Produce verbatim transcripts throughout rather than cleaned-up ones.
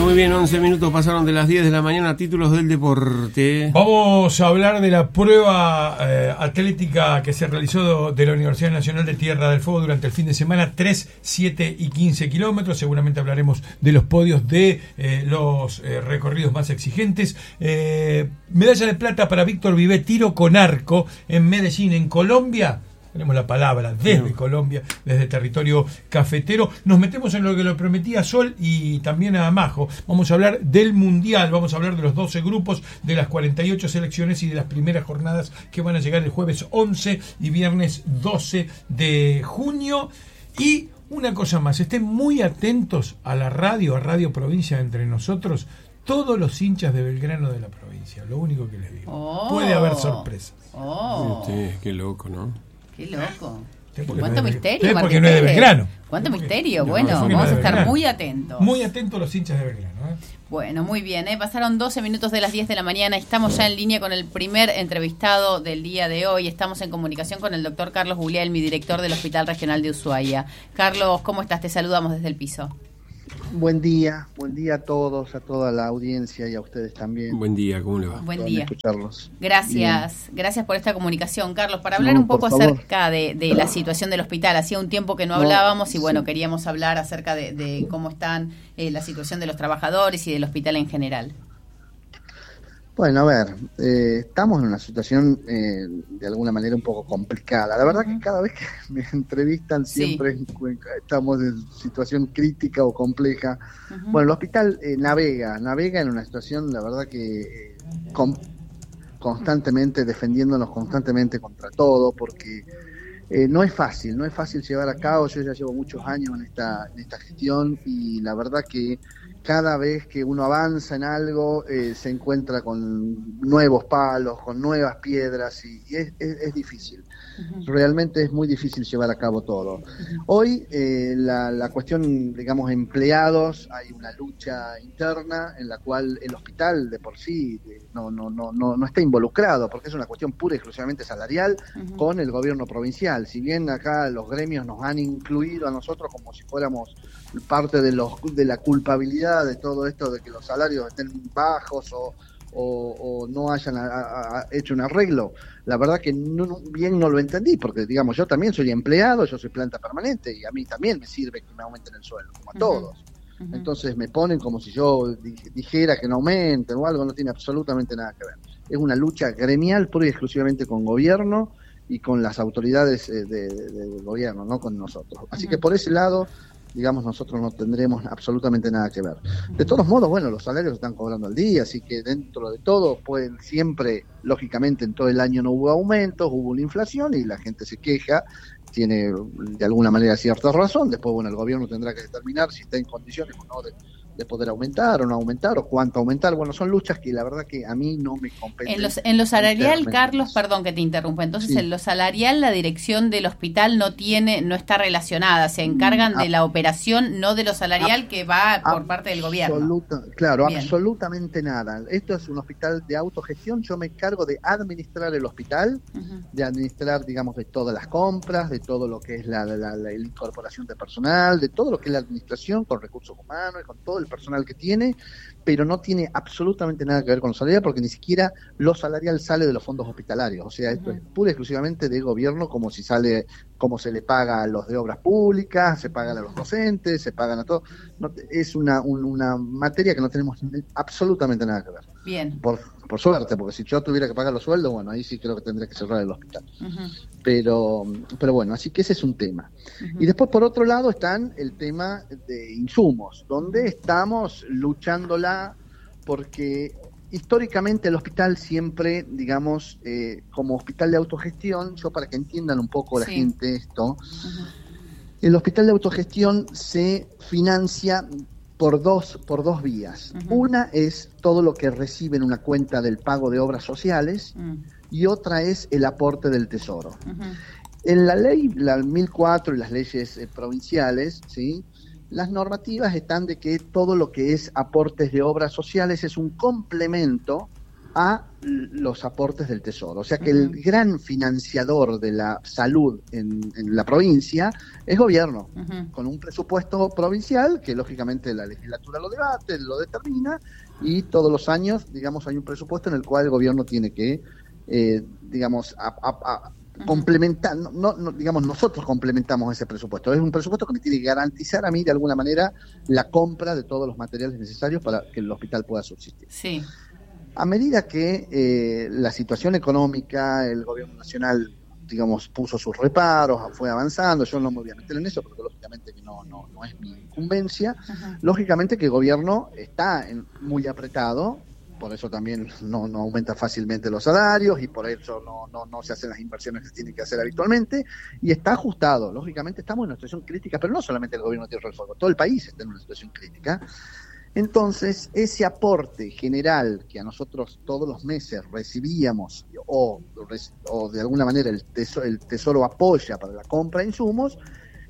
muy bien, once minutos pasaron de las diez de la mañana, títulos del deporte. Vamos a hablar de la prueba eh, atlética que se realizó de la Universidad Nacional de Tierra del Fuego durante el fin de semana, tres, siete y quince kilómetros. Seguramente hablaremos de los podios de eh, los eh, recorridos más exigentes. Eh, medalla de plata para Víctor Vivé, tiro con arco en Medellín, en Colombia. Tenemos la palabra desde Colombia, desde territorio cafetero. Nos metemos en lo que lo prometía Sol y también a Majo. Vamos a hablar del Mundial, vamos a hablar de los doce grupos, de las cuarenta y ocho selecciones y de las primeras jornadas que van a llegar el jueves once y viernes doce de junio. Y una cosa más, estén muy atentos a la radio, a Radio Provincia Entre Nosotros, todos los hinchas de Belgrano de la provincia. Lo único que les digo. Oh. Puede haber sorpresas. Oh. Sí, qué loco, ¿no? Qué loco. no ¿Cuánto es, misterio, Martín? Porque no es de Belgrano. ¿Cuánto porque, misterio? No, bueno, vamos no a estar Belgrano. muy atentos. Muy atentos los hinchas de Belgrano. ¿eh? Bueno, muy bien. ¿eh? Pasaron doce minutos de las diez de la mañana. Estamos ya en línea con el primer entrevistado del día de hoy. Estamos en comunicación con el doctor Carlos Guglielmi, director del Hospital Regional de Ushuaia. Carlos, ¿cómo estás? Te saludamos desde el piso. Buen día, buen día a todos, a toda la audiencia y a ustedes también. Buen día, ¿cómo le va? Buen Pueden día. escucharlos. Gracias, Bien. gracias por esta comunicación, Carlos. Para hablar No, un poco por favor. acerca de, de la situación del hospital. Hacía un tiempo que no, No, hablábamos y bueno, sí. queríamos hablar acerca de, de cómo están eh, la situación de los trabajadores y del hospital en general. Bueno, a ver, eh, estamos en una situación eh, de alguna manera un poco complicada. La verdad Uh-huh. que cada vez que me entrevistan siempre Sí. estamos en situación crítica o compleja. Uh-huh. Bueno, el hospital eh, navega, navega en una situación, la verdad que eh, con, constantemente defendiéndonos constantemente contra todo, porque eh, no es fácil, no es fácil llevar a cabo. Yo ya llevo muchos años en esta, en esta gestión y la verdad que cada vez que uno avanza en algo eh, se encuentra con nuevos palos, con nuevas piedras y, y es, es, es difícil. Uh-huh. Realmente es muy difícil llevar a cabo todo. Uh-huh. Hoy eh, la, la cuestión, digamos, empleados, hay una lucha interna en la cual el hospital de por sí de, no, no, no, no, no está involucrado porque es una cuestión pura y exclusivamente salarial uh-huh. con el gobierno provincial. Si bien acá los gremios nos han incluido a nosotros como si fuéramos parte de los de la culpabilidad de todo esto de que los salarios estén bajos o, o, o no hayan a, a, hecho un arreglo, la verdad que no, bien no lo entendí, porque digamos yo también soy empleado, yo soy planta permanente y a mí también me sirve que me aumenten el sueldo, como a uh-huh. todos. Uh-huh. Entonces me ponen como si yo dijera que no aumenten o algo, no tiene absolutamente nada que ver. Es una lucha gremial pura y exclusivamente con gobierno y con las autoridades eh, de, de, del gobierno, no con nosotros. Así uh-huh. que por ese lado, digamos, nosotros no tendremos absolutamente nada que ver. De todos modos, bueno, los salarios están cobrando al día, así que dentro de todo pueden siempre, lógicamente en todo el año no hubo aumentos, hubo una inflación y la gente se queja, tiene de alguna manera cierta razón. Después, bueno, el gobierno tendrá que determinar si está en condiciones o no de, de poder aumentar o no aumentar o cuánto aumentar. Bueno, son luchas que la verdad que a mí no me competen. En, los, en lo salarial, Carlos, perdón que te interrumpa, entonces sí. En lo salarial la dirección del hospital no tiene, no está relacionada, se encargan mm, de la operación, no de lo salarial a, que va por parte del gobierno. Claro, Bien. absolutamente nada. Esto es un hospital de autogestión, yo me encargo de administrar el hospital, uh-huh. de administrar, digamos, de todas las compras, de todo lo que es la, la, la, la incorporación de personal, de todo lo que es la administración con recursos humanos y con todo el personal que tiene, pero no tiene absolutamente nada que ver con lo salarial porque ni siquiera lo salarial sale de los fondos hospitalarios. O sea, esto uh-huh. es pura y exclusivamente de gobierno, como si sale, como se le paga a los de obras públicas, se pagan a los docentes, se pagan a todos. No, es una, un, una materia que no tenemos absolutamente nada que ver. Bien. Por, por suerte, porque si yo tuviera que pagar los sueldos, bueno, ahí sí creo que tendría que cerrar el hospital. Uh-huh. Pero, pero bueno, así que ese es un tema. Uh-huh. Y después, por otro lado, están el tema de insumos, donde estamos luchándola porque históricamente el hospital siempre, digamos, eh, como hospital de autogestión, yo para que entiendan un poco la sí. gente esto, uh-huh. el hospital de autogestión se financia por dos por dos vías. Uh-huh. Una es todo lo que recibe en una cuenta del pago de obras sociales uh-huh. y otra es el aporte del tesoro. Uh-huh. En la ley, la mil cuatro y las leyes eh, provinciales, ¿sí?, las normativas están de que todo lo que es aportes de obras sociales es un complemento a los aportes del Tesoro. O sea que uh-huh. el gran financiador de la salud en, en la provincia es gobierno, uh-huh. con un presupuesto provincial que lógicamente la legislatura lo debate, lo determina, y todos los años, digamos, hay un presupuesto en el cual el gobierno tiene que, eh, digamos, a, a, a uh-huh. complementar, no, no, digamos, nosotros complementamos ese presupuesto. Es un presupuesto que me tiene que garantizar a mí, de alguna manera, la compra de todos los materiales necesarios para que el hospital pueda subsistir. Sí. A medida que eh, la situación económica, el gobierno nacional, digamos, puso sus reparos, fue avanzando, yo no me voy a meter en eso porque lógicamente que no, no, no es mi incumbencia, uh-huh. lógicamente que el gobierno está en, muy apretado, por eso también no, no aumenta fácilmente los salarios y por eso no, no, no se hacen las inversiones que se tienen que hacer habitualmente, y está ajustado. Lógicamente estamos en una situación crítica, pero no solamente el gobierno de Tierra del Fuego, todo el país está en una situación crítica. Entonces, ese aporte general que a nosotros todos los meses recibíamos o, o de alguna manera el tesoro, el tesoro apoya para la compra de insumos,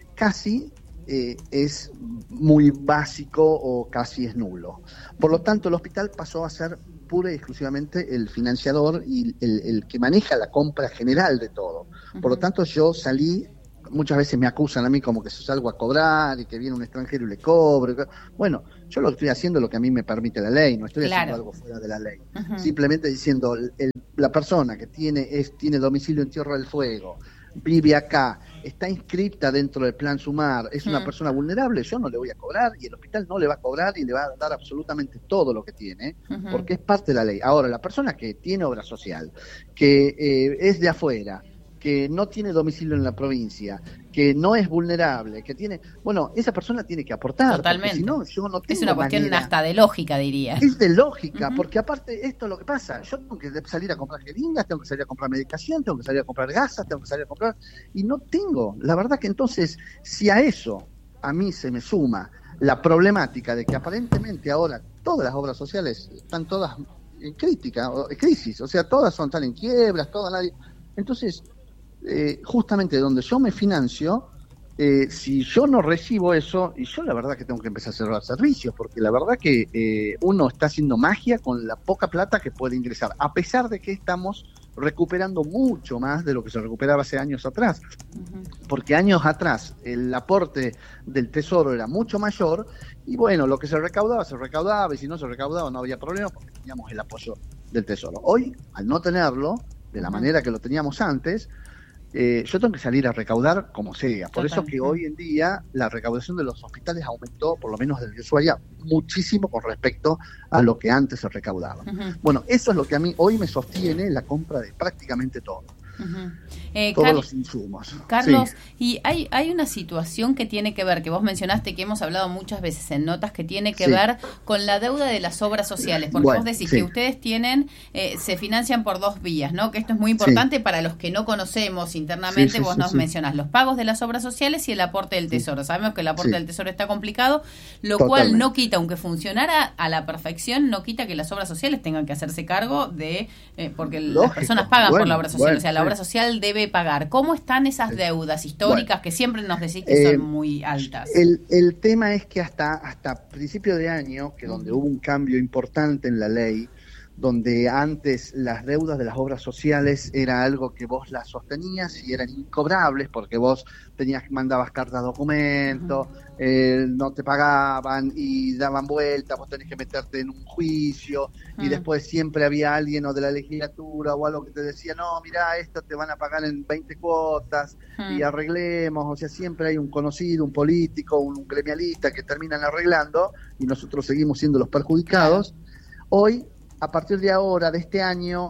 casi eh, es muy básico o casi es nulo. Por lo tanto, el hospital pasó a ser pura y exclusivamente el financiador y el, el que maneja la compra general de todo. Por lo tanto, yo salí... Muchas veces me acusan a mí como que salgo a cobrar y que viene un extranjero y le cobro. Bueno, yo lo estoy haciendo lo que a mí me permite la ley, no estoy claro. haciendo algo fuera de la ley. Uh-huh. Simplemente diciendo, el, la persona que tiene es tiene domicilio en Tierra del Fuego, vive acá, está inscripta dentro del Plan Sumar, es una uh-huh. persona vulnerable, yo no le voy a cobrar y el hospital no le va a cobrar y le va a dar absolutamente todo lo que tiene, uh-huh. porque es parte de la ley. Ahora, la persona que tiene obra social, que eh, es de afuera, que no tiene domicilio en la provincia, que no es vulnerable, que tiene... Bueno, esa persona tiene que aportar. Totalmente. Si no, yo no tengo es una cuestión manera. hasta de lógica, diría. Es de lógica, uh-huh. porque aparte esto es lo que pasa. Yo tengo que salir a comprar jeringas, tengo que salir a comprar medicación, tengo que salir a comprar gasas, tengo que salir a comprar... Y no tengo. La verdad que entonces, si a eso a mí se me suma la problemática de que aparentemente ahora todas las obras sociales están todas en crítica, o en crisis, o sea, todas son están en quiebras, todas nadie... Entonces... Eh, justamente donde yo me financio, eh, si yo no recibo eso, y yo la verdad que tengo que empezar a cerrar servicios, porque la verdad que eh, uno está haciendo magia con la poca plata que puede ingresar, a pesar de que estamos recuperando mucho más de lo que se recuperaba hace años atrás, uh-huh. porque años atrás el aporte del Tesoro era mucho mayor, y bueno, lo que se recaudaba, se recaudaba, y si no se recaudaba no había problema, porque teníamos el apoyo del Tesoro. Hoy, al no tenerlo, de la uh-huh. manera que lo teníamos antes, Eh, yo tengo que salir a recaudar como sea. Por Total. Eso que hoy en día la recaudación de los hospitales aumentó, por lo menos del Ushuaia, muchísimo con respecto a lo que antes se recaudaba. Uh-huh. Bueno, eso es lo que a mí hoy me sostiene la compra de prácticamente todo. Uh-huh. Eh, todos Car- los insumos. Carlos, sí. y hay, hay una situación que tiene que ver, que vos mencionaste, que hemos hablado muchas veces en notas, que tiene que sí. ver con la deuda de las obras sociales, porque bueno, vos decís sí. que ustedes tienen, eh, se financian por dos vías, ¿no? Que esto es muy importante sí. para los que no conocemos internamente, sí, sí, vos sí, nos sí. mencionás los pagos de las obras sociales y el aporte del Tesoro. Sí. Sabemos que el aporte sí. del Tesoro está complicado, lo Totalmente. Cual no quita, aunque funcionara a la perfección, no quita que las obras sociales tengan que hacerse cargo de, eh, porque Lógico. Las personas pagan bueno, por la obra social, bueno, o sea, la obra sí. social debe pagar. ¿Cómo están esas deudas históricas bueno, que siempre nos decís que eh, son muy altas? El, el tema es que hasta hasta principio de año, que donde uh-huh. hubo un cambio importante en la ley, donde antes las deudas de las obras sociales era algo que vos las sostenías y eran incobrables porque vos tenías mandabas cartas documento, uh-huh. eh, no te pagaban y daban vuelta, vos tenés que meterte en un juicio uh-huh. y después siempre había alguien o de la legislatura o algo que te decía, no, mirá, esto te van a pagar en veinte cuotas uh-huh. y arreglemos, o sea, siempre hay un conocido, un político, un gremialista que terminan arreglando y nosotros seguimos siendo los perjudicados. Hoy, a partir de ahora, de este año,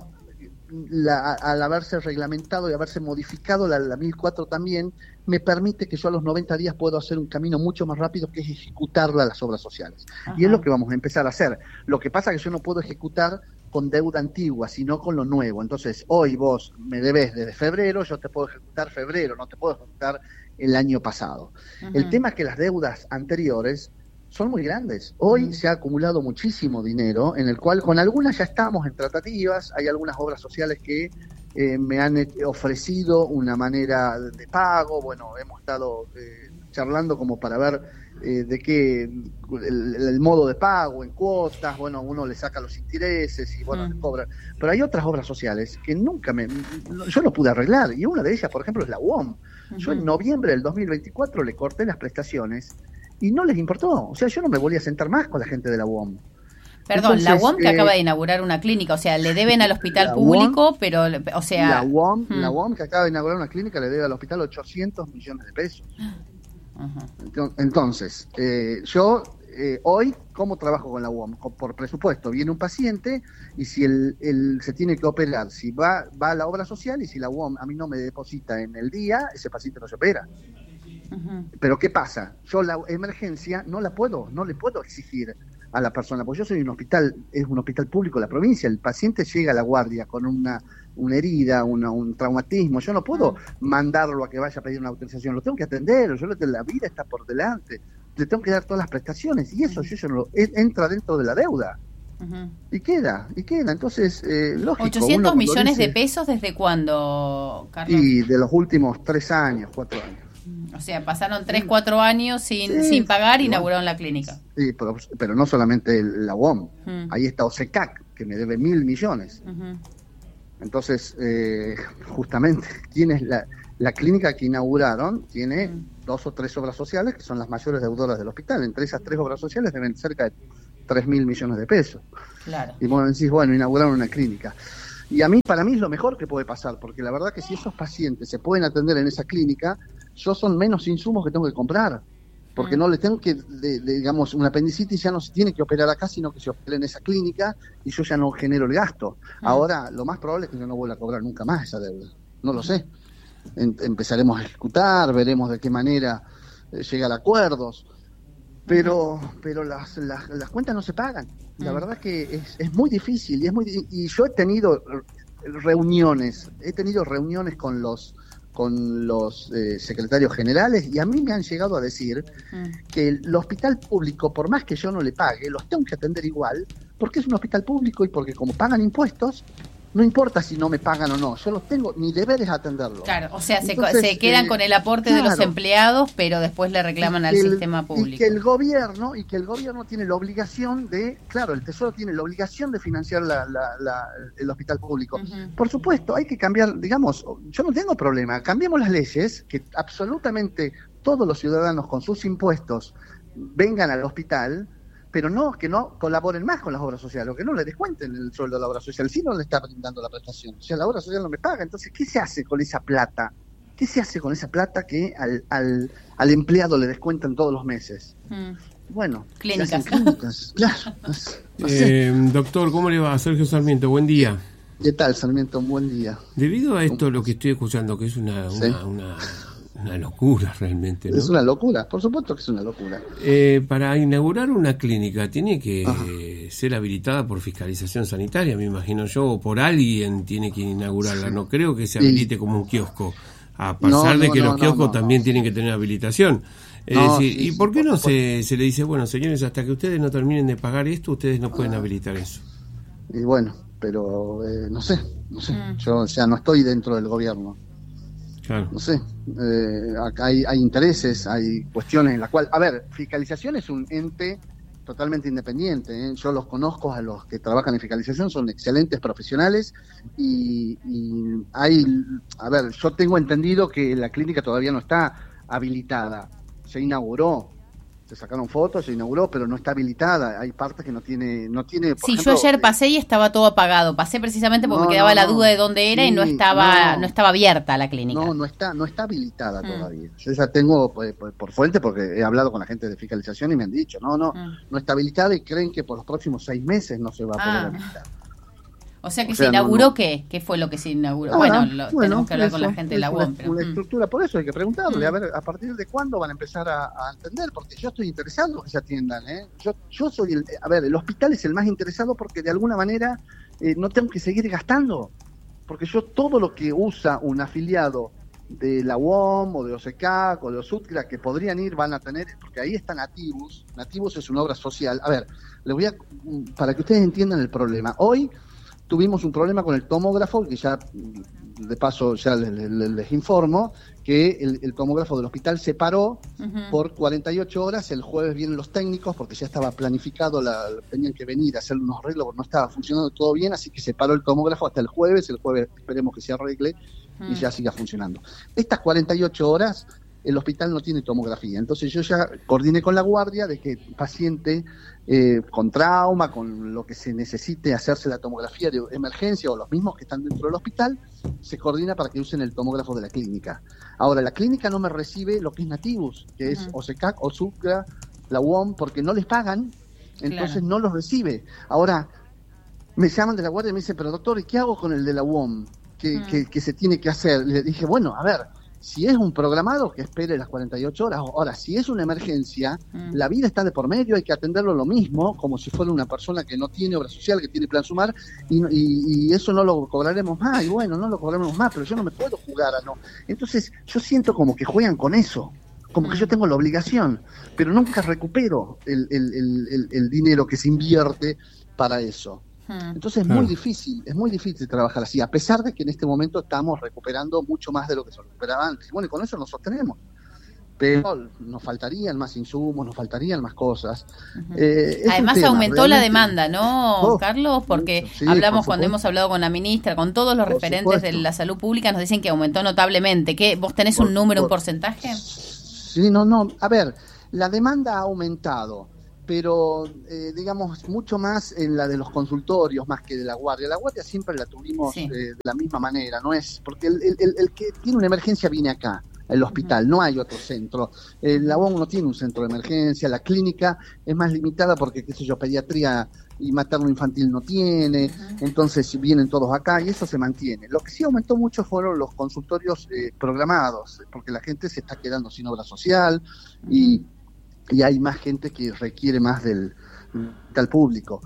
la, al haberse reglamentado y haberse modificado la, la mil cuatro también, me permite que yo a los noventa días puedo hacer un camino mucho más rápido, que es ejecutarla a las obras sociales. Ajá. Y es lo que vamos a empezar a hacer. Lo que pasa es que yo no puedo ejecutar con deuda antigua, sino con lo nuevo. Entonces, hoy vos me debes desde febrero, yo te puedo ejecutar febrero, no te puedo ejecutar el año pasado. Ajá. El tema es que las deudas anteriores son muy grandes. Hoy mm. se ha acumulado muchísimo dinero, en el cual con algunas ya estamos en tratativas, hay algunas obras sociales que eh, me han ofrecido una manera de pago, bueno, hemos estado eh, charlando como para ver eh, de qué, el, el modo de pago, en cuotas, bueno, uno le saca los intereses y bueno, mm. le cobra. Pero hay otras obras sociales que nunca me, yo no pude arreglar, y una de ellas, por ejemplo, es la U O M. Uh-huh. Yo en noviembre del dos mil veinticuatro le corté las prestaciones y no les importó, o sea, yo no me volví a sentar más con la gente de la U O M. Perdón, Entonces, la U O M que eh, acaba de inaugurar una clínica, o sea, le deben al hospital público, U O M, pero, o sea... La U O M, hmm. la U O M que acaba de inaugurar una clínica le debe al hospital ochocientos millones de pesos. Uh-huh. Entonces, eh, yo eh, hoy, ¿cómo trabajo con la U O M? Por presupuesto, viene un paciente y si el, el se tiene que operar, si va, va a la obra social y si la U O M a mí no me deposita en el día, ese paciente no se opera. Uh-huh. Pero ¿qué pasa? Yo la emergencia no la puedo, no le puedo exigir a la persona, porque yo soy un hospital, es un hospital público de la provincia, el paciente llega a la guardia con una, una herida, una, un traumatismo, yo no puedo mandarlo a que vaya a pedir una autorización, lo tengo que atender, yo la vida está por delante, le tengo que dar todas las prestaciones, y eso yo, yo no lo, entra dentro de la deuda. Uh-huh. Y queda, y queda, entonces, eh, lógico. ¿ochocientos millones dice, de pesos desde cuándo, Carlos? Y de los últimos tres años, cuatro años. O sea, pasaron tres, cuatro años sin, sí, sin pagar y sí, inauguraron la clínica. Sí, pero, pero no solamente la U O M. Uh-huh. Ahí está O S E C A C, que me debe mil millones. Uh-huh. Entonces, eh, justamente, tienes la, la clínica que inauguraron, tiene uh-huh. dos o tres obras sociales que son las mayores deudoras del hospital. Entre esas tres obras sociales deben cerca de tres mil millones de pesos. Claro. Y vos decís, bueno, inauguraron una clínica. Y a mí, para mí es lo mejor que puede pasar, porque la verdad que si esos pacientes se pueden atender en esa clínica, yo son menos insumos que tengo que comprar, porque mm. no le tengo que, de, de, digamos, una apendicitis ya no se tiene que operar acá, sino que se opera en esa clínica y yo ya no genero el gasto. Mm. Ahora, lo más probable es que yo no vuelva a cobrar nunca más esa deuda, no lo sé. En, empezaremos a ejecutar, veremos de qué manera eh, llegar a acuerdos, pero pero las, las, las cuentas no se pagan. La mm. verdad que es, es muy difícil y es muy y yo he tenido reuniones, he tenido reuniones con los con los eh, secretarios generales y a mí me han llegado a decir mm. que el, el hospital público, por más que yo no le pague, los tengo que atender igual, porque es un hospital público y porque como pagan impuestos, no importa si no me pagan o no, yo los tengo, mi deber es atenderlos. Claro, o sea, Entonces, se, se quedan eh, con el aporte claro, de los empleados, pero después le reclaman al el, sistema público. Y que el gobierno, y que el gobierno tiene la obligación de, claro, el Tesoro tiene la obligación de financiar la, la, la, el hospital público. Uh-huh. Por supuesto, hay que cambiar, digamos, yo no tengo problema, cambiemos las leyes, que absolutamente todos los ciudadanos con sus impuestos vengan al hospital, pero no que no colaboren más con las obras sociales, o que no le descuenten el sueldo de la obra social, si no le está brindando la prestación. O sea, la obra social no me paga, entonces, ¿qué se hace con esa plata? ¿Qué se hace con esa plata que al, al, al empleado le descuentan todos los meses? Mm. Bueno, clínicas. clínicas. Claro, no, no sé. eh, doctor, ¿cómo le va? Sergio Sarmiento, buen día. ¿Qué tal, Sarmiento? Un buen día. Debido a esto, lo que estoy escuchando, que es una... ¿Sí? una, una... Una locura realmente, ¿no? Es una locura, por supuesto que es una locura. Eh, para inaugurar una clínica tiene que Ajá. ser habilitada por fiscalización sanitaria, me imagino yo, o por alguien tiene que inaugurarla. Sí. No creo que se habilite sí. como un kiosco, a pesar no, no, de que no, los kioscos no, no, también no. tienen que tener habilitación. Es no, decir, sí, ¿y por qué sí, no por se, se le dice, bueno, señores, hasta que ustedes no terminen de pagar esto, ustedes no pueden ah. habilitar eso? Y bueno, pero eh, no sé, no sé. Mm. Yo, o sea, no estoy dentro del gobierno. Claro. No sé, eh, hay, hay intereses, hay cuestiones en las cuales... A ver, fiscalización es un ente totalmente independiente, ¿eh? Yo los conozco a los que trabajan en fiscalización, son excelentes profesionales y, y hay... A ver, yo tengo entendido que la clínica todavía no está habilitada, se inauguró, se sacaron fotos, se inauguró, pero no está habilitada. Hay partes que no tiene... no tiene por sí, ejemplo, yo ayer pasé y estaba todo apagado. Pasé precisamente porque no, me quedaba no, la no. duda de dónde era sí, y no estaba no. no estaba abierta la clínica. No, no está no está habilitada mm. todavía. Yo ya tengo pues, por, por fuente, porque he hablado con la gente de fiscalización y me han dicho, no, no, mm. no está habilitada y creen que por los próximos seis meses no se va a poder ah. habilitar. O sea que o se sea, inauguró, no, no. ¿qué? ¿Qué fue lo que se inauguró? Ah, bueno, lo, bueno, tenemos que hablar eso, con la gente de la U O M. Una, una estructura, por eso hay que preguntarle, mm. a ver, a partir de cuándo van a empezar a, a entender, porque yo estoy interesado en que se atiendan, ¿eh? Yo, yo soy el, a ver, el hospital es el más interesado porque de alguna manera eh, no tengo que seguir gastando, porque yo todo lo que usa un afiliado de la U O M o de O S E C A C o de OSUTCRA que podrían ir, van a tener, porque ahí está Nativus, Nativus es una obra social. A ver, les voy a, para que ustedes entiendan el problema, hoy tuvimos un problema con el tomógrafo, que ya de paso ya les, les, les informo, que el, el tomógrafo del hospital se paró uh-huh. por cuarenta y ocho horas, el jueves vienen los técnicos, porque ya estaba planificado, la, tenían que venir a hacer unos arreglos, porque no estaba funcionando todo bien, así que se paró el tomógrafo hasta el jueves, el jueves esperemos que se arregle uh-huh. y ya siga funcionando. Estas cuarenta y ocho horas, el hospital no tiene tomografía, entonces yo ya coordiné con la guardia de que el paciente eh, con trauma, con lo que se necesite hacerse la tomografía de emergencia o los mismos que están dentro del hospital, se coordina para que usen el tomógrafo de la clínica. Ahora, la clínica no me recibe lo que es Nativus, que uh-huh. es OSECAC, Otsuka, la U O M, porque no les pagan, entonces claro. no los recibe. Ahora, me llaman de la guardia y me dicen, pero doctor, ¿y qué hago con el de la U O M? ¿Qué, uh-huh. que, que se tiene que hacer? Le dije, bueno, a ver, si es un programado, que espere las cuarenta y ocho horas. Ahora, si es una emergencia, mm. la vida está de por medio, hay que atenderlo lo mismo, como si fuera una persona que no tiene obra social, que tiene plan sumar, y, y, y eso no lo cobraremos más, y bueno, no lo cobraremos más, pero yo no me puedo jugar a no. Entonces, yo siento como que juegan con eso, como mm. que yo tengo la obligación, pero nunca recupero el, el, el, el, el dinero que se invierte para eso. Entonces es claro. muy difícil, es muy difícil trabajar así, a pesar de que en este momento estamos recuperando mucho más de lo que se recuperaba antes. Bueno, y con eso nos sostenemos. Pero nos faltarían más insumos, nos faltarían más cosas. Uh-huh. Eh, Además aumentó realmente la demanda, ¿no, oh, Carlos? Porque sí, hablamos por cuando hemos hablado con la ministra, con todos los por referentes supuesto. de la salud pública, nos dicen que aumentó notablemente. ¿Qué, ¿Vos tenés por, un número, por, un porcentaje? Sí, no, no. A ver, la demanda ha aumentado, pero eh, digamos mucho más en la de los consultorios más que de la guardia. La guardia siempre la tuvimos sí. eh, de la misma manera, no es porque el, el, el que tiene una emergencia viene acá, el hospital, uh-huh. no hay otro centro. Eh, la U O M no tiene un centro de emergencia, la clínica es más limitada porque, qué sé yo, pediatría y materno infantil no tiene, uh-huh. entonces vienen todos acá y eso se mantiene. Lo que sí aumentó mucho fueron los consultorios eh, programados, porque la gente se está quedando sin obra social uh-huh. y y hay más gente que requiere más del, del público,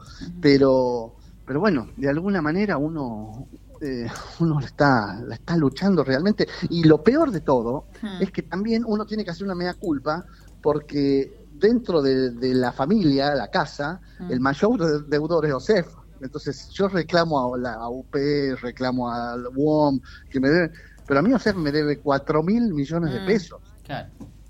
pero pero bueno, de alguna manera uno eh, uno está la está luchando realmente, y lo peor de todo hmm. es que también uno tiene que hacer una mea culpa, porque dentro de, de la familia, la casa, hmm. el mayor deudor es OSEF. Entonces yo reclamo a la a U P, reclamo al U O M que me debe, pero a mí OSEF me debe cuatro mil millones hmm. de pesos. Claro.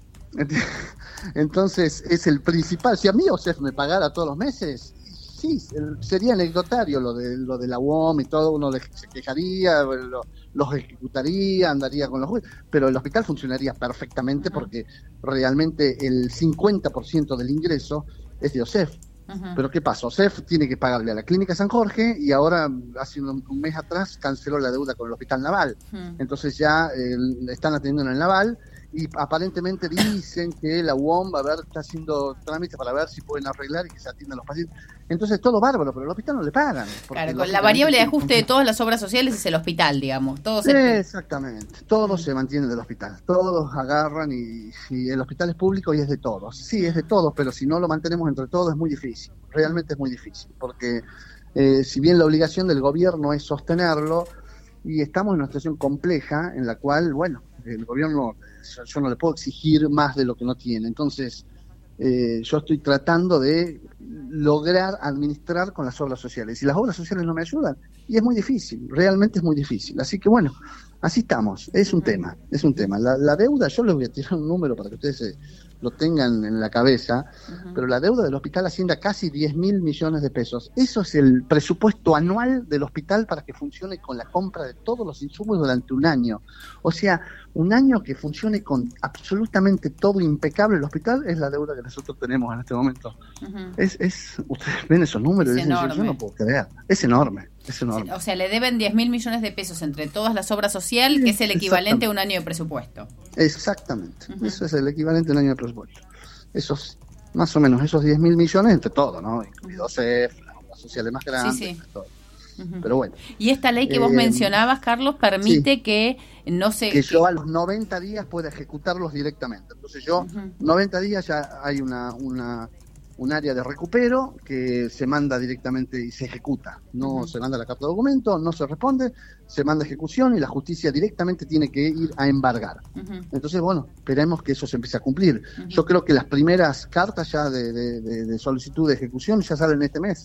Entonces es el principal. Si a mí OSEF me pagara todos los meses, sí, sería anecdotario lo de lo de la U O M y todo, uno se quejaría, lo, los ejecutaría, andaría con los jueces, pero el hospital funcionaría perfectamente uh-huh. porque realmente el cincuenta por ciento del ingreso es de OSEF. Uh-huh. Pero ¿qué pasa? OSEF tiene que pagarle a la Clínica San Jorge y ahora, hace un, un mes atrás, canceló la deuda con el Hospital Naval. Uh-huh. Entonces ya eh, están atendiendo en el Naval, y aparentemente dicen que la U O M va a ver, está haciendo trámites para ver si pueden arreglar y que se atiendan los pacientes. Entonces todo bárbaro, pero el hospital no le pagan. Claro, con la variable de ajuste de todas las obras sociales es el hospital, digamos. Todos sí, el... Exactamente, todos mm. se mantienen del hospital, todos agarran y, y el hospital es público y es de todos. Sí, es de todos, pero si no lo mantenemos entre todos es muy difícil, realmente es muy difícil, porque eh, si bien la obligación del gobierno es sostenerlo, y estamos en una situación compleja en la cual, bueno, el gobierno, yo no le puedo exigir más de lo que no tiene. Entonces, eh, yo estoy tratando de lograr administrar con las obras sociales. Y las obras sociales no me ayudan. Y es muy difícil, realmente es muy difícil. Así que bueno, así estamos. Es un tema, es un tema. La, la deuda, yo les voy a tirar un número para que ustedes eh, lo tengan en la cabeza, uh-huh. pero la deuda del hospital asciende a casi diez mil millones de pesos. Eso es el presupuesto anual del hospital para que funcione con la compra de todos los insumos durante un año. O sea, un año que funcione con absolutamente todo impecable el hospital es la deuda que nosotros tenemos en este momento. Uh-huh. Es, es, ustedes ven esos números y dicen, yo no puedo creer. Es enorme, es enorme. O sea, le deben diez mil millones de pesos entre todas las obras sociales, sí, que es el equivalente a un año de presupuesto. Exactamente, uh-huh. Eso es el equivalente a un año de presupuesto. Esos, más o menos, esos diez mil millones entre todo, ¿no? Incluido OSEF, las obras sociales más grandes, sí, sí. Todo. Uh-huh. Pero bueno. Y esta ley que vos eh, mencionabas, Carlos, permite sí, que no se... Que yo a los noventa días pueda ejecutarlos directamente. Entonces yo, uh-huh. noventa días ya hay una, una un área de recupero que se manda directamente y se ejecuta. No uh-huh. se manda la carta de documento, no se responde, se manda a ejecución y la justicia directamente tiene que ir a embargar. Uh-huh. Entonces, bueno, esperemos que eso se empiece a cumplir. Uh-huh. Yo creo que las primeras cartas ya de, de, de, de solicitud de ejecución ya salen este mes.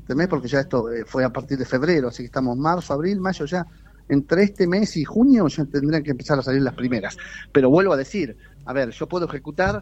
este mes, porque ya esto eh, fue a partir de febrero, así que estamos marzo, abril, mayo, ya entre este mes y junio ya tendrían que empezar a salir las primeras. Pero vuelvo a decir, a ver, yo puedo ejecutar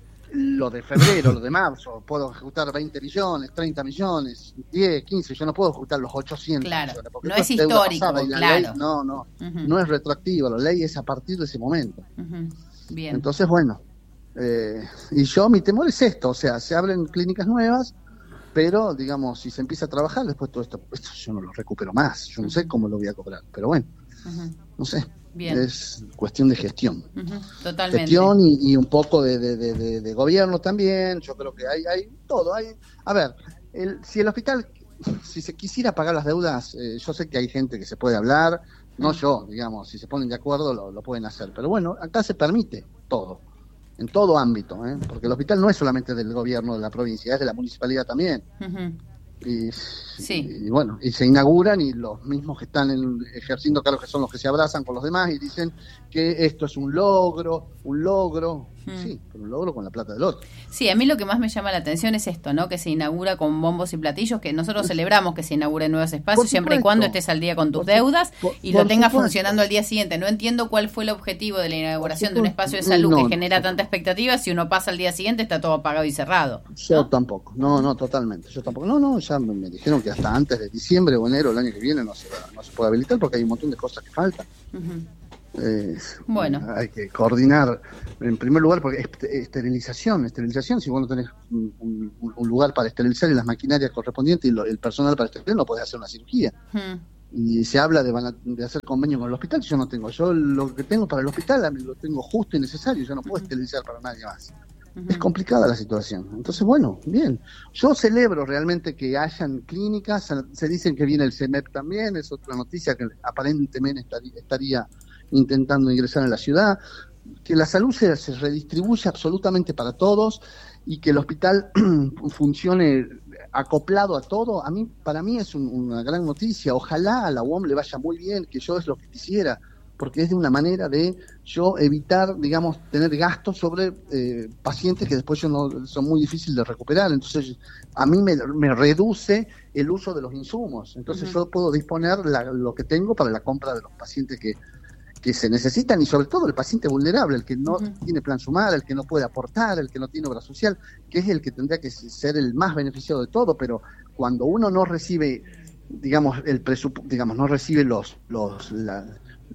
lo de febrero, lo de marzo, puedo ejecutar veinte millones, treinta millones, diez, quince, yo no puedo ejecutar los ochocientos claro, millones, porque no esto es deuda histórico, pasada y la claro. ley, no, no, Uh-huh. no es retroactivo, la ley es a partir de ese momento. Uh-huh. Bien. Entonces, bueno, eh, y yo, mi temor es esto, o sea, se abren clínicas nuevas, pero, digamos, si se empieza a trabajar, después todo esto, esto yo no lo recupero más, yo no sé cómo lo voy a cobrar, pero bueno, Uh-huh. no sé, Bien. es cuestión de gestión. Uh-huh. Totalmente. Gestión y, y un poco de, de, de, de, de gobierno también, yo creo que hay, hay todo, hay, a ver, el, si el hospital, si se quisiera pagar las deudas, eh, yo sé que hay gente que se puede hablar, no yo, digamos, si se ponen de acuerdo lo, lo pueden hacer, pero bueno, acá se permite todo, en todo ámbito, ¿eh? Porque el hospital no es solamente del gobierno de la provincia, es de la municipalidad también. Uh-huh. Y, Sí. y bueno, y se inauguran y los mismos que están en, ejerciendo cargos que son los que se abrazan con los demás y dicen que esto es un logro, un logro, Mm. sí, pero un logro con la plata del otro. Sí, a mí lo que más me llama la atención es esto, ¿no? Que se inaugura con bombos y platillos, que nosotros celebramos que se inauguren nuevos espacios Por siempre y supuesto. cuando estés al día con tus Por su- deudas por- y por lo tengas supuesto. funcionando al día siguiente. No entiendo cuál fue el objetivo de la inauguración de un supuesto. espacio de salud No, que no, genera no. tanta expectativa si uno pasa al día siguiente está todo apagado y cerrado. Yo ¿no? tampoco, no, no, totalmente, yo tampoco, no, no, ya me, me dijeron que hasta antes de diciembre o enero el año que viene no se, va- no se puede habilitar porque hay un montón de cosas que faltan. Ujú. Eh, Bueno. Hay que coordinar, en primer lugar, porque est- esterilización, esterilización, si vos no tenés un, un- un lugar para esterilizar y las maquinarias correspondientes y lo- el personal para esterilizar, no podés hacer una cirugía. Ujú. Y se habla de, van a- de hacer convenio con el hospital, yo no tengo. Yo lo que tengo para el hospital a mí lo tengo justo y necesario, yo no puedo esterilizar para nadie más. Ujú. Es complicada la situación. Entonces, bueno, bien. Yo celebro realmente que hayan clínicas, se dicen que viene el C E M E P también, es otra noticia que aparentemente estaría, estaría intentando ingresar en la ciudad, que la salud se, se redistribuye absolutamente para todos y que el hospital funcione acoplado a todo, a mí para mí es un, una gran noticia. Ojalá a la U O M le vaya muy bien, que yo es lo que quisiera, porque es de una manera de yo evitar, digamos, tener gastos sobre eh, pacientes que después yo no, son muy difíciles de recuperar. Entonces, a mí me, me reduce el uso de los insumos. Entonces, uh-huh. yo puedo disponer la, lo que tengo para la compra de los pacientes que, que se necesitan, y sobre todo el paciente vulnerable, el que no uh-huh. tiene plan sumar, el que no puede aportar, el que no tiene obra social, que es el que tendría que ser el más beneficiado de todo. Pero cuando uno no recibe, digamos, el presupuesto, digamos, no recibe los los la,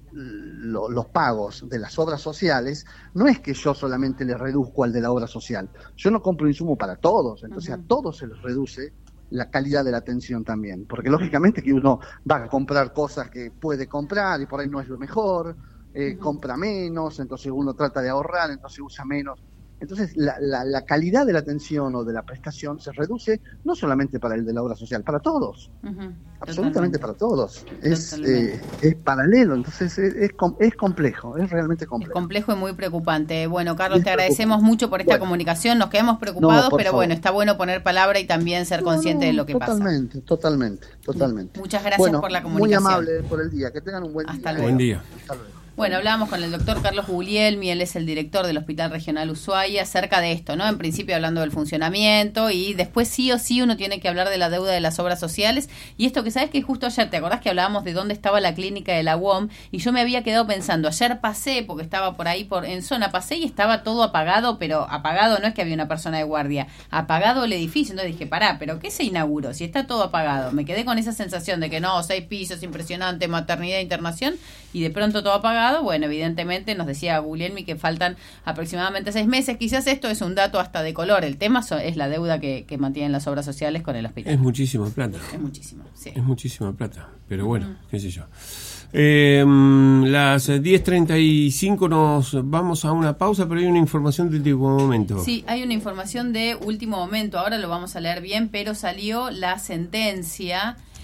Lo, los pagos de las obras sociales, no es que yo solamente le reduzco al de la obra social, yo no compro insumo para todos, entonces uh-huh. a todos se les reduce la calidad de la atención también, porque lógicamente que uno va a comprar cosas que puede comprar y por ahí no es lo mejor, eh, uh-huh. compra menos, entonces uno trata de ahorrar, entonces usa menos. Entonces, la, la, la calidad de la atención o de la prestación se reduce no solamente para el de la obra social, para todos, uh-huh. absolutamente para todos. Es, eh, es paralelo, entonces es, es, es complejo, es realmente complejo. Es complejo y muy preocupante. Bueno, Carlos, es te agradecemos mucho por esta bueno. comunicación, nos quedamos preocupados, no, pero favor. bueno, está bueno poner palabra y también ser consciente no, no, de lo que totalmente, pasa. Totalmente, totalmente, totalmente. Muchas gracias bueno, por la comunicación. Muy amable por el día, que tengan un buen Hasta día. Luego. Buen día. Hasta luego. Bueno, hablábamos con el doctor Carlos Guglielmi, él es el director del Hospital Regional Ushuaia, acerca de esto, ¿no? En principio hablando del funcionamiento y después sí o sí uno tiene que hablar de la deuda de las obras sociales. Y esto que sabes que justo ayer, ¿te acordás que hablábamos de dónde estaba la clínica de la U O M? Y yo me había quedado pensando, ayer pasé, porque estaba por ahí por en zona, pasé y estaba todo apagado, pero apagado no es que había una persona de guardia, apagado el edificio. Entonces dije, pará, ¿pero qué se inauguró? Si está todo apagado. Me quedé con esa sensación de que no, seis pisos, impresionante, maternidad, internación, y de pronto todo apagado. Bueno, evidentemente nos decía Guglielmi que faltan aproximadamente seis meses. Quizás esto es un dato hasta de color. El tema es la deuda que, que mantienen las obras sociales con el hospital. Es muchísima plata. Es muchísima, sí. Es muchísima plata. Pero bueno, uh-huh. qué sé yo. Eh, las diez treinta y cinco nos vamos a una pausa, pero hay una información de último momento. Sí, hay una información de último momento. Ahora lo vamos a leer bien, pero salió la sentencia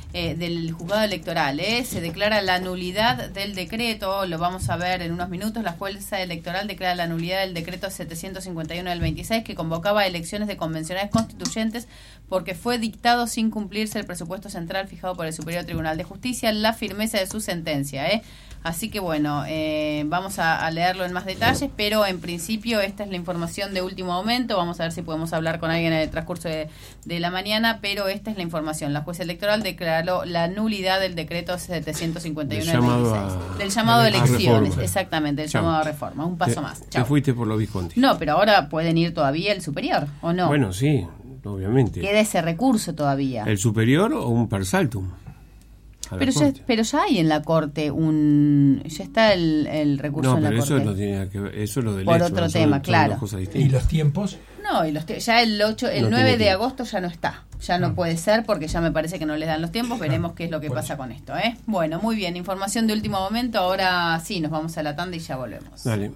eh, del juzgado electoral. ¿eh? Se declara la nulidad del decreto, lo vamos a ver en unos minutos. La jueza electoral declara la nulidad del decreto setecientos cincuenta y uno del veintiséis, que convocaba elecciones de convencionales constituyentes porque fue dictado sin cumplirse el presupuesto central fijado por el Superior Tribunal de Justicia, la firmeza de su sentencia. ¿eh? Así que bueno, eh, vamos a, a leerlo en más detalles, pero en principio esta es la información de último momento. Vamos a ver si podemos hablar con alguien en el transcurso de, de la mañana, pero esta es la información. La jueza electoral declaró la nulidad del decreto setecientos cincuenta y uno del veintiséis. Del llamado a elecciones, reforma. Exactamente, del Chau. llamado a reforma. Un paso te, más. Chau. Te fuiste por lo Visconti. No, pero ahora pueden ir todavía el superior, ¿o no? Bueno, sí, obviamente. Queda ese recurso todavía. ¿El superior o un per saltum? Pero ya, pero ya hay en la corte un ya está el, el recurso no, en la pero corte. eso no tiene que ver, eso es lo del por hecho, otro son, tema, son claro. ¿Y los tiempos? No, y los te- ya el ocho, el no nueve de que... agosto ya no está. Ya no, no puede ser porque ya me parece que no les dan los tiempos. Veremos no. qué es lo que bueno. pasa con esto, ¿eh? Bueno, muy bien, información de último momento. Ahora sí, nos vamos a la tanda y ya volvemos. Dale.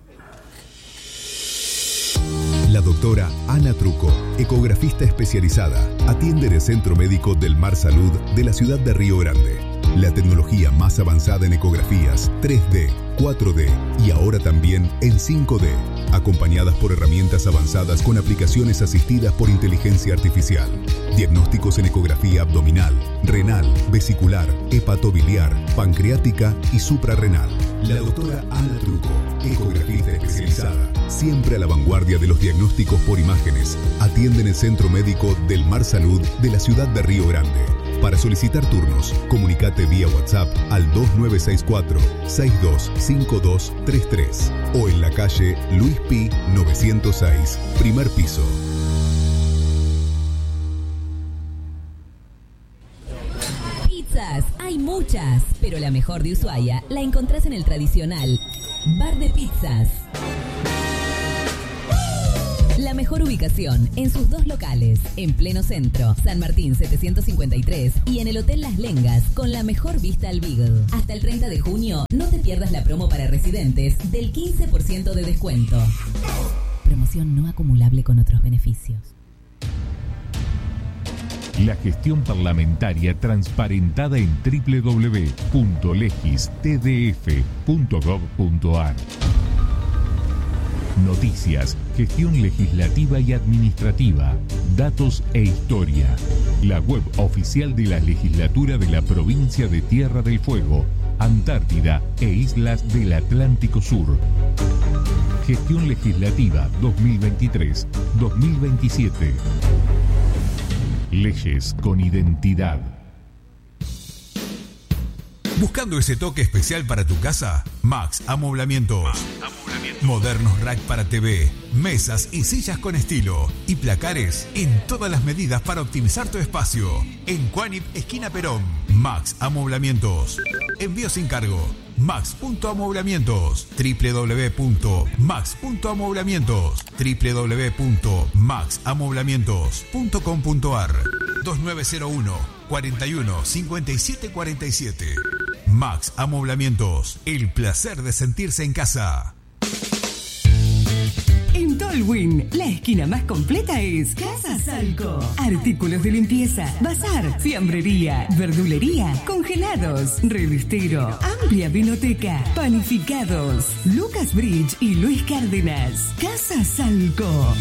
La doctora Ana Truco, ecografista especializada, atiende en el Centro Médico del Mar Salud de la ciudad de Río Grande. La tecnología más avanzada en ecografías tres D, cuatro D y ahora también en cinco D, acompañadas por herramientas avanzadas con aplicaciones asistidas por inteligencia artificial. Diagnósticos en ecografía abdominal, renal, vesicular, hepatobiliar, pancreática y suprarrenal. La doctora Ana Truco, ecografista especializada, siempre a la vanguardia de los diagnósticos por imágenes, atiende en el Centro Médico del Mar Salud de la ciudad de Río Grande. Para solicitar turnos, comunicate vía WhatsApp al dos nueve seis cuatro, seis dos cinco dos tres tres o en la calle Luis Pi novecientos seis, primer piso. Pizzas, hay muchas, pero la mejor de Ushuaia la encontrás en el tradicional Bar de Pizzas. La mejor ubicación en sus dos locales, en pleno centro, San Martín setecientos cincuenta y tres y en el Hotel Las Lengas, con la mejor vista al Beagle. Hasta el treinta de junio, no te pierdas la promo para residentes del quince por ciento de descuento. Promoción no acumulable con otros beneficios. La gestión parlamentaria transparentada en doble u doble u doble u punto legis t d f punto gov punto a r. Noticias, gestión legislativa y administrativa, datos e historia. La web oficial de la legislatura de la provincia de Tierra del Fuego, Antártida e islas del Atlántico Sur. Gestión legislativa dos mil veintitrés dos mil veintisiete. Leyes con identidad. ¿Buscando ese toque especial para tu casa? Max Amoblamientos. Max Amoblamientos. Modernos rack para T V, mesas y sillas con estilo y placares en todas las medidas para optimizar tu espacio. En Cuanip, esquina Perón. Max Amoblamientos. Envío sin cargo. Max punto amoblamientos. doble u doble u doble u punto max punto amoblamientos. doble u doble u doble u punto max amoblamientos punto com punto a r. dos nueve cero uno, cuatro uno, cinco siete cuatro siete. Max Amoblamientos. El placer de sentirse en casa. En Tolwyn, la esquina más completa es Casa Salco. Artículos de limpieza, bazar, fiambrería, verdulería, congelados, revistero, amplia vinoteca, panificados. Lucas Bridge y Luis Cárdenas. Casa Salco.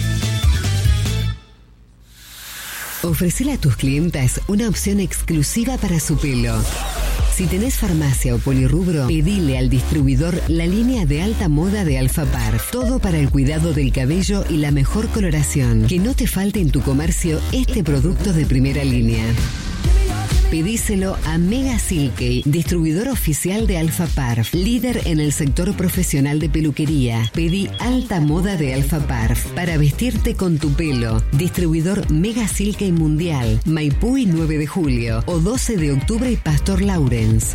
Ofrecele a tus clientas una opción exclusiva para su pelo. Si tenés farmacia o polirrubro, pedile al distribuidor la línea de alta moda de Alpha Parf. Todo para el cuidado del cabello y la mejor coloración. Que no te falte en tu comercio este producto de primera línea. Pedíselo a Mega Silkey, distribuidor oficial de Alpha Parf, líder en el sector profesional de peluquería. Pedí alta moda de Alpha Parf para vestirte con tu pelo. Distribuidor Mega Silkey Mundial, Maipú y nueve de julio, o doce de octubre y Pastor Lawrence.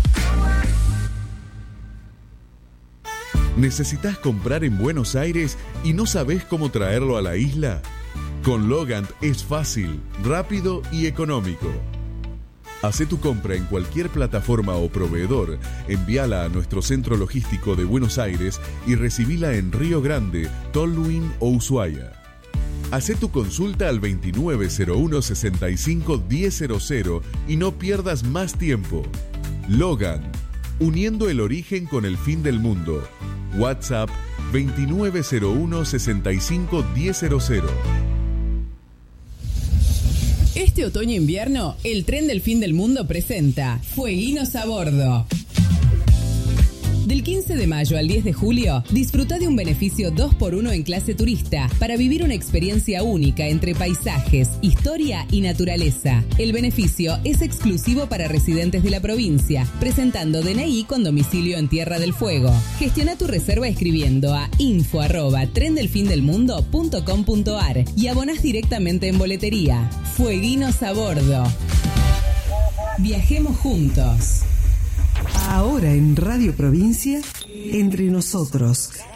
¿Necesitas comprar en Buenos Aires y no sabés cómo traerlo a la isla? Con Logant es fácil, rápido y económico. Hacé tu compra en cualquier plataforma o proveedor, envíala a nuestro centro logístico de Buenos Aires y recibila en Río Grande, Tolwyn o Ushuaia. Hacé tu consulta al veintinueve cero uno sesenta y cinco diez cero cero y no pierdas más tiempo. Logan, uniendo el origen con el fin del mundo. WhatsApp veintinueve cero uno sesenta y cinco diez cero cero. Este otoño-invierno, el tren del fin del mundo presenta Fueguinos a Bordo. Del quince de mayo al diez de julio, disfruta de un beneficio dos por uno en clase turista para vivir una experiencia única entre paisajes, historia y naturaleza. El beneficio es exclusivo para residentes de la provincia, presentando D N I con domicilio en Tierra del Fuego. Gestiona tu reserva escribiendo a info arroba tren del fin del mundo punto com punto ar y abonás directamente en boletería. Fueguinos a Bordo. Viajemos juntos. Ahora en Radio Provincia, Entre Nosotros.